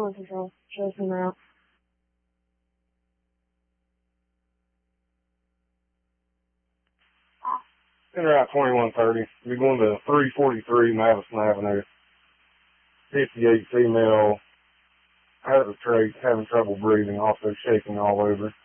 on control. Show some out. In Route 2130. We're going to 343 Madison Avenue. 58 female, has a trait, having trouble breathing, also shaking all over.